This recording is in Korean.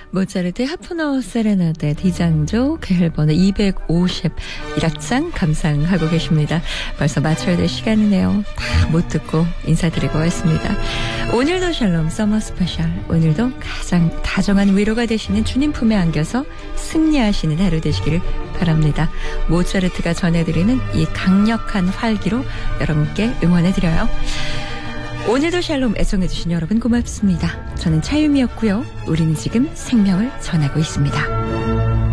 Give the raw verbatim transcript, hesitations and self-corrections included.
모차르트의 하프너 세레나데 D장조 계열번호 이백오십 일 악장 감상하고 계십니다. 벌써 마쳐야 될 시간이네요. 다 못 듣고 인사드리고 있습니다. 오늘도 샬롬 서머 스페셜. 오늘도 가장 다정한 위로가 되시는 주님 품에 안겨서 승리하시는 하루 되시기를 바랍니다. 모차르트가 전해드리는 이 강력한 활기로 여러분께 응원해드려요. 오늘도 샬롬 애청해주신 여러분 고맙습니다. 저는 차유미였고요. 우리는 지금 생명을 전하고 있습니다.